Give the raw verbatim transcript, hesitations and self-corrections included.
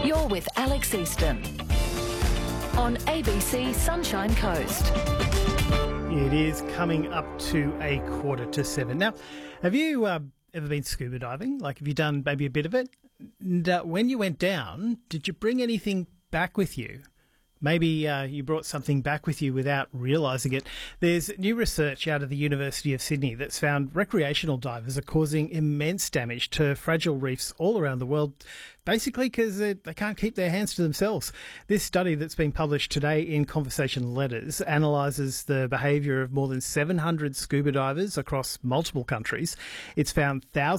You're with Alex Easton on A B C Sunshine Coast. It is coming up to a quarter to seven. Now, have you uh, ever been scuba diving? Like, have you done maybe a bit of it? And, uh, when you went down, did you bring anything back with you? Maybe uh, you brought something back with you without realising it. There's new research out of the University of Sydney that's found recreational divers are causing immense damage to fragile reefs all around the world, basically because they, they can't keep their hands to themselves. This study that's been published today in Conversation Letters analyses the behaviour of more than seven hundred scuba divers across multiple countries. It's found thousands